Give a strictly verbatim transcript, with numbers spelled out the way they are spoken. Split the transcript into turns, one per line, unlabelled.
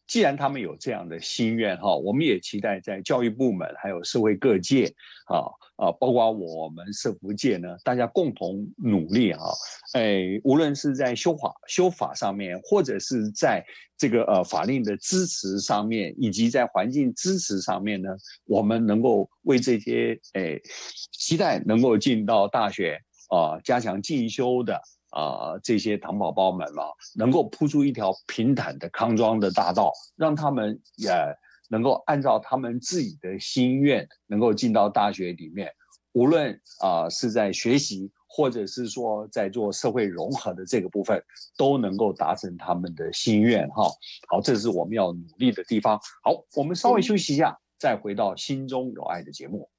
既然他们有这样的心愿哈，我们也期待在教育部门还有社会各界啊啊，包括我们社福界呢，大家共同努力哈，哎，无论是在修法修法上面，或者是在这个呃法令的支持上面，以及在环境支持上面呢，我们能够为这些哎期待能够进到大学啊、呃，加强进修的。啊、呃，这些糖宝宝们嘛，能够铺出一条平坦的康庄的大道，让他们也能够按照他们自己的心愿，能够进到大学里面，无论啊、呃、是在学习，或者是说在做社会融合的这个部分，都能够达成他们的心愿哈。好，这是我们要努力的地方。好，我们稍微休息一下，再回到心中有爱的节目。